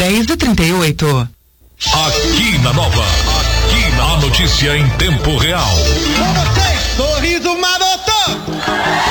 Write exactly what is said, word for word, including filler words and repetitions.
dez e trinta e oito. Aqui na Nova, aqui na notícia em tempo real. Com vocês, sorriso maroto!